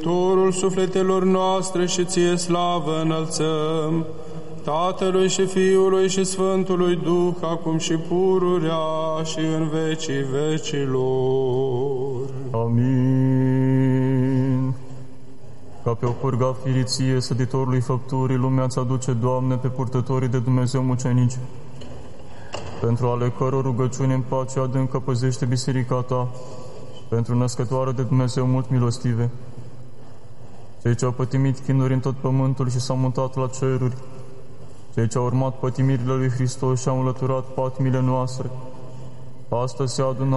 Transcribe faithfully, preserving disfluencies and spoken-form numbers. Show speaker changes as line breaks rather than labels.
Mântuitorul sufletelor noastre și ție slavă înălțăm, Tatălui și Fiului și Sfântului Duh, acum și pururea și în vecii vecilor.
Amin. Ca pe o pârga firiție, săditorului făpturii, lumea ți aduce, Doamne, pe purtătorii de Dumnezeu mucenici, pentru ale căror rugăciuni în pace adâncă păzește biserica ta, pentru născătoare de Dumnezeu mult milostive, cei ce au pătimit chinuri în tot pământul și s-au mutat la ceruri, cei ce au urmat pătimirile lui Hristos și au înlăturat patimile noastre, astăzi se adună